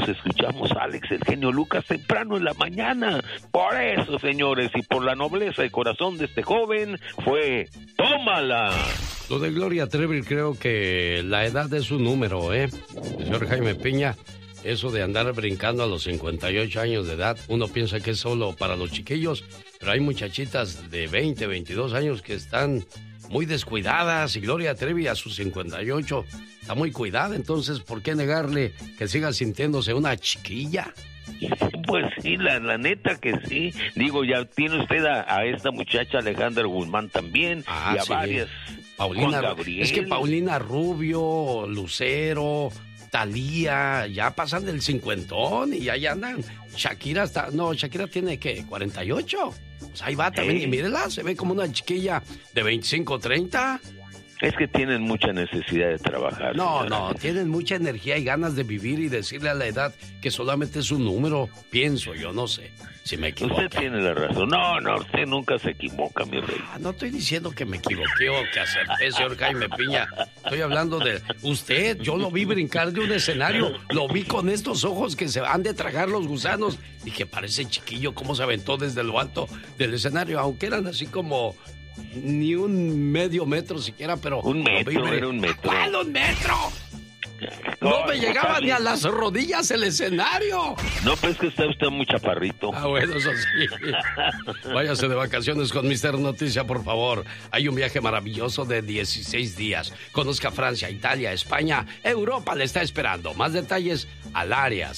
nosotros escuchamos a Alex, el genio Lucas, temprano en la mañana. Por eso, señores, y por la nobleza de corazón de este joven, fue tómala. Lo de Gloria Trevi, creo que la edad es un número, ¿eh? Señor Jaime Piña, eso de andar brincando a los 58 años de edad, uno piensa que es solo para los chiquillos, pero hay muchachitas de 20, 22 años que están muy descuidadas, y Gloria Trevi a sus 58 está muy cuidada, entonces, ¿por qué negarle que siga sintiéndose una chiquilla? Pues sí, la neta que sí. Digo, ya tiene usted a esta muchacha Alejandra Guzmán también, y a sí. varias. Paulina, es que Paulina Rubio, Lucero, Thalía, ya pasan del 50 y ahí andan. Shakira tiene, ¿qué? 48. Pues ahí va también, y mírela, se ve como una chiquilla de 25, 30. Es que tienen mucha necesidad de trabajar. No, tienen mucha energía y ganas de vivir y decirle a la edad que solamente es un número, pienso yo, no sé si me equivoco. Usted tiene la razón. No, usted nunca se equivoca, mi rey. No estoy diciendo que me equivoqué o que acerté, señor Jaime Piña. Estoy hablando de usted. Yo lo vi brincar de un escenario, lo vi con estos ojos que se han de tragar los gusanos. Dije, parece chiquillo cómo se aventó desde lo alto del escenario, aunque eran así como ni un medio metro siquiera, pero... Un metro, era un metro. ¿Cuál un metro? No me llegaba ni a las rodillas el escenario. No, pues que está usted muy chaparrito. Bueno, eso sí. Váyase de vacaciones con Mister Noticia, por favor. Hay un viaje maravilloso de 16 días. Conozca Francia, Italia, España, Europa le está esperando. Más detalles al área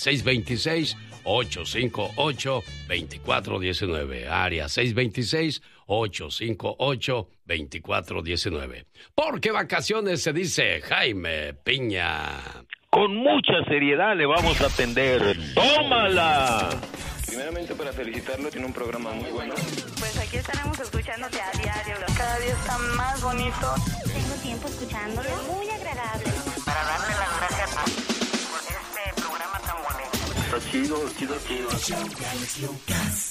626-858-2419. Área 626-858-2419. Porque vacaciones se dice Jaime Piña. Con mucha seriedad le vamos a atender. ¡Tómala! Primeramente para felicitarlo, tiene un programa muy bueno. Pues aquí estaremos escuchándote a diario. Cada día está más bonito. Tengo tiempo escuchándolo. Muy agradable. Para darle las gracias por este programa tan bonito. Está chido. El show de Alex Lucas.